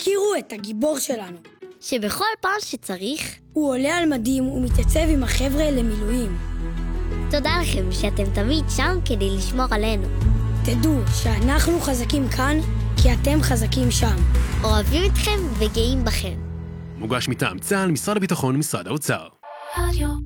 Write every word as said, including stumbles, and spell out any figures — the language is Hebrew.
תכירו את הגיבור שלנו. שבכל פעם שצריך, הוא עולה על מדים ומתייצב עם החבר'ה למילואים. תודה לכם שאתם תמיד שם כדי לשמור עלינו. תדעו שאנחנו חזקים כאן, כי אתם חזקים שם. אוהבים אתכם וגאים בכם. מוגש מטעם צה"ל, משרד הביטחון ומשרד האוצר.